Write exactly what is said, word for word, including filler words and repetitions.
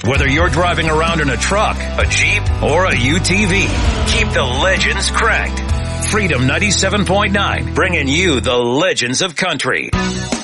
Whether you're driving around in a truck, a Jeep, or a U T V, keep the legends cranked. Freedom ninety-seven point nine, bringing you the legends of country.